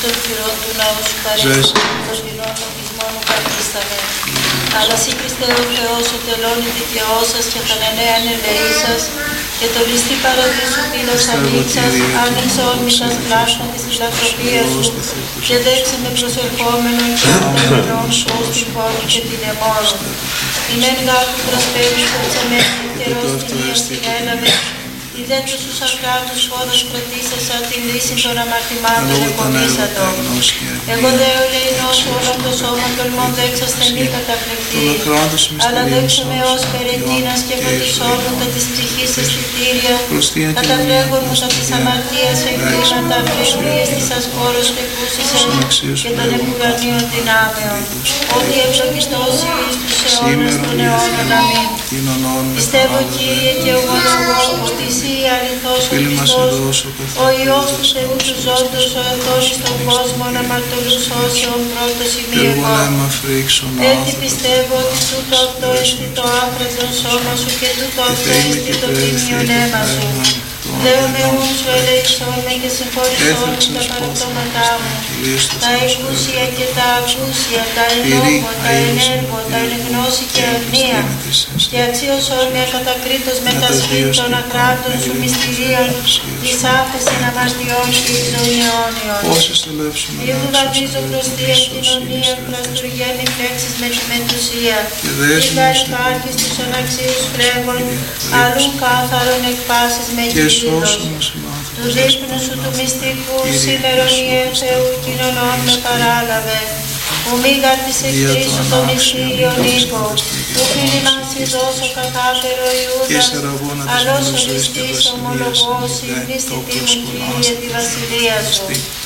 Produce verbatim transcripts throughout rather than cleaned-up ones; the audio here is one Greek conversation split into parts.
των θυρών του ναού σου παρέχει, των δεινών νομισμών μου καθίσταμε. Αλλά σύ Χριστέ ο Θεός, ο τελώνει δικαιώσας και κανενέαν ελεήσας, και το ληστή παραδείσου πύλος ανοίξας, άνοιξε όρμησας πλάσμα της φιλανθρωπίας σου, και δέξε με προσερχόμενον και αυτομενών σου ως την πόλη και την εμόρων. Την εν γάτου προσπέδεις προτσεμένη καιρός τιμίας την έλαβε, η δε τους τους ακράτους φόδος κρατήσασα, την λύση των αμαρτημάτων εκομίσατο. Εγώ δε ο λεϊνός όλων το σώμα τολμών δέξαστε μη καταπληκτή, αλλά δέξε με ως περαιτίνας και φωτισόμουν τα της ψυχής αισθητήρια, καταπλέγω μου τα της αμαρτίας εγκλήματα, αυλευνίες της ασπόρος και πούσισεν και των επουρανίων δυνάμεων, ότι ευλογητός εις τους αιώνας των αιώνων. Αμήν. Πιστεύω Κύριε και ομολογώ ότι εσύ αληθώς ο Χριστός, ο Υιός του Θεού του ζώντος, ο εθώς εις τον κόσμο αμαρτωλούς όσεων πρώτος ημί εγώ. Έτσι πιστεύω ότι τούτο αυτό έστι το άφραζον σώμα σου και τούτο αυτό έστι το τίμιον αίμα σου. Λέομαι ούν σου ελεησόν και συγχωρησόν τα παραπτώματά μου, τα εκούσια και τα ακούσια, τα ενόχο, τα ενέργο, τα ενεγνώση και αγνία, και αξίωσόν με ακατακρίτως με τα σπίτ των ακράτων σου μυστηρίων, εις άφεσιν αμαρτιών και εις ζωήν αιώνιον. Ήδου βαδίζω μπροστία κοινωνία, πλαστουργένει φλέξεις με τη μετουσία, είδα υπάρχει στους αναξίους φλέγων, αλλού κάθαρον εκπάσεις με Κύριος. Του δείπνου σου του μυστικού, σήμερον Ιε Θεού κοινωνών με παράλαβε, που μη γαρτης εκτρίσου το μυστήριον ύπο, που φίλοι μας ειδώσω καθάτερο Ιούδας, αλλός ο ληστής ομολογός, συνίστητη μου Κύριε τη βασιλεία σου.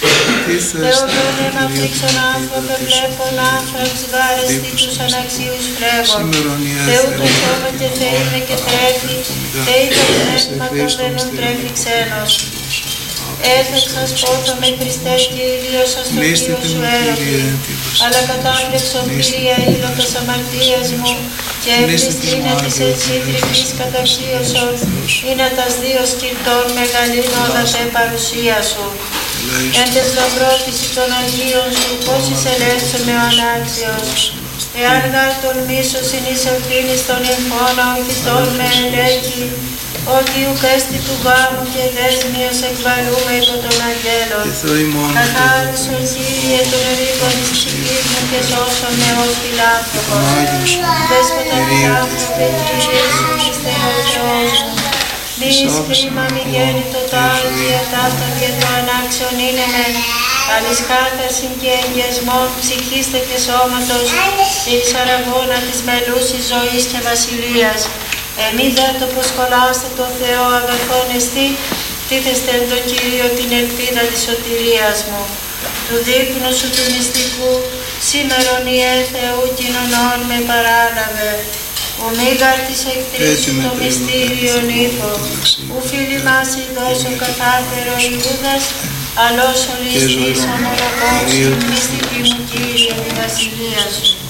Θεοδόνε μ' αφήξον άνθρωπε βλέπων άνθραξ γάρεστη τους αναξίους φλέγων, Θεού το σώμα και θεήνε και τρέφει, θεοί το πνεύματα δεν τρέφει ξένος. Έφεξας πόθο με Χριστέ Κύριος ως το Κύριο σου έρωτη, αλλά κατάπλεξον Κύριε ήλωτος αμαρτίας μου, και ευλιστήνε της εσύ τρυφής καταξίωσον, είναι τας δύο σκυρτών μεγαλύνοντα τε παρουσία σου. Εν τες λαμπρότηση των Αγίων σου, πώς εισελεύσω με ο ανάξιος. Εάν γάρ τον μίσος είναι εις ευθύνης των εμφώνα, ορκιστών με ελέγχει, ότι ουκ έστι του γάμου και δέσμιος εκβαλούμε υπό των αγγέλων. Καθάρισον Κύριε των ερήπων της ψυχής μου και σώσον με ως φιλάνθρωπος. Δέσποτα φιλάνθρωπε Κύριε σου είστε ο Θεός μου. Μη εις κρίμα μη γέννητο το άγγια ταύτον και το ανάξιον είναι μεν, αλης κάθαρσιν και εγγεσμόν ψυχίστε και σώματος, και εις αραγώνα της μελούσης ζωής και βασιλείας. Εμεί δε το προσκολάστε το Θεό αγαθόν εστί, τίθεστε εν το Κύριο την ελπίδα της σωτηρίας μου. Του δείπνου σου του μυστικού, σήμερον Ιε Θεού κοινωνών με παράλαβε. Ο μήγαρ της εκτρίσου το μυστήριον ύπο, ου φίλοι μας ειδώσω καθάτερο Ιούδας, αλλός ο ληστής ομολογός, μυστική μου Κύριε τη βασιλεία σου.